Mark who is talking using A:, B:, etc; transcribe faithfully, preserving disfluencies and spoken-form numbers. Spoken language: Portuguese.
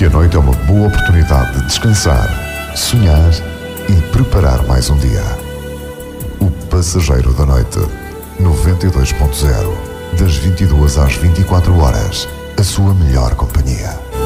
A: a noite é uma boa oportunidade de descansar, sonhar e preparar mais um dia. O Passageiro da Noite, noventa e dois ponto zero, das vinte e duas às vinte e quatro horas, a sua melhor companhia.